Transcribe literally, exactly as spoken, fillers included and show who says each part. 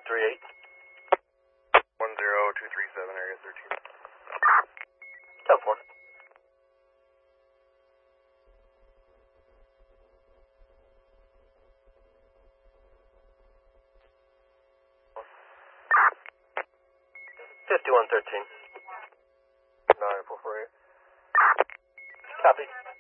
Speaker 1: three eight.
Speaker 2: one zero two three seven, area thirteen.
Speaker 1: ten four. fifty-one thirteen.
Speaker 2: nine four four eight.
Speaker 1: Copy.